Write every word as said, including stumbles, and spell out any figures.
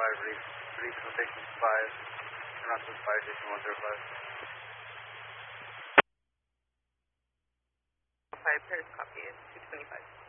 five, reach, reach rotation five, turn on to fire station one zero five. five, Paris, copy, two twenty-five.